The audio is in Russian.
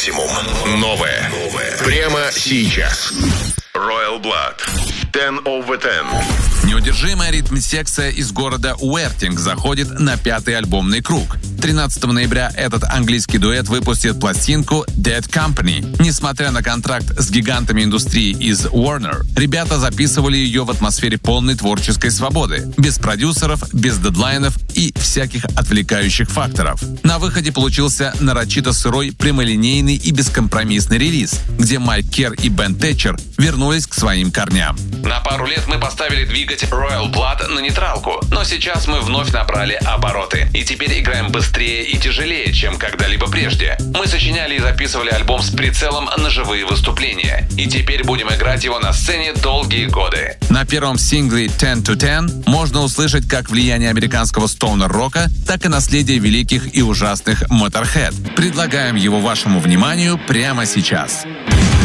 Максимум. Новое. Прямо сейчас. Royal Blood. 10 over 10. Неудержимая ритм-секция из города Уэртинг заходит на 5-й альбомный круг. 13 ноября этот английский дуэт выпустит пластинку Dead Company. Несмотря на контракт с гигантами индустрии из Warner, ребята записывали ее в атмосфере полной творческой свободы, без продюсеров, без дедлайнов и всяких отвлекающих факторов. На выходе получился нарочито сырой, прямолинейный и бескомпромиссный релиз, где Майк Керр и Бен Тэтчер вернулись к своим корням. На пару лет мы поставили двигатель Royal Blood на нейтралку, но сейчас мы вновь набрали обороты и теперь играем быстрее и тяжелее, чем когда-либо прежде. Мы сочиняли и записывали альбом с прицелом на живые выступления, и теперь будем играть его на сцене долгие годы. На первом сингле 10 to 10 можно услышать как влияние американского стоунер-рока, так и наследие великих и ужасных Motorhead. Предлагаем его вашему вниманию прямо сейчас.